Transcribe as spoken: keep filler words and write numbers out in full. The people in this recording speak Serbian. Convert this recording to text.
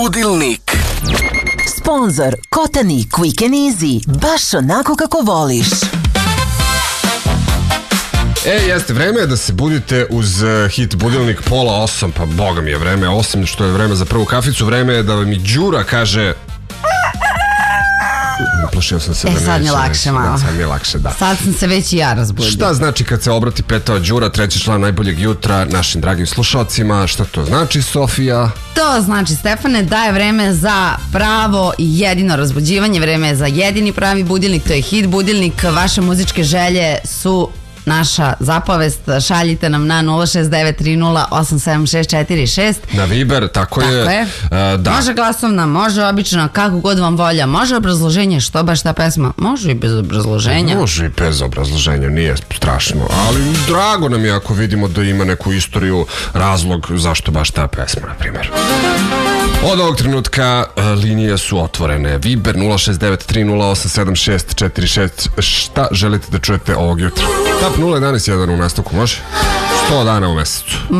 Budilnik. Sponzor Kotani Quick and Easy. Baš onako kako voliš. E, jeste, vreme je da se budite uz uh, hit Budilnik pola osam, pa boga mi je vreme, osim što je vreme za prvu kaficu, vreme je da mi Đura kaže... Uplašio sam se e, da neće. sad mi je lakše malo. Sad mi je lakše, da. Sad sam se već i ja razbudio. Šta znači kad se obrati petao Đura, treći član najboljeg jutra našim dragim slušalcima? Šta to znači, Sofija? To znači, Stefane, da je vreme za pravo i jedino razbuđivanje, vreme je za jedini pravi budilnik, to je hit Budilnik. Vaše muzičke želje su naša zapovest, šaljite nam na nula šest devet tri nula osam sedam šest četiri šest. Na Viber, tako, tako je. je. Uh, da. Može glasovna, može obično, kako god vam volja. Može obrazloženje, što baš ta pesma? Može i bez obrazloženja. Može i bez obrazloženja, nije strašno. Ali drago nam je ako vidimo da ima neku istoriju, razlog zašto baš ta pesma, na primjer. Od ovog trenutka uh, linije su otvorene. Viber nula šest devet tri nula osam sedam šest četiri šest. Šta želite da čujete ovog jutra? Tap nula jedan jedan u nastavku, može? sto dana u mesecu.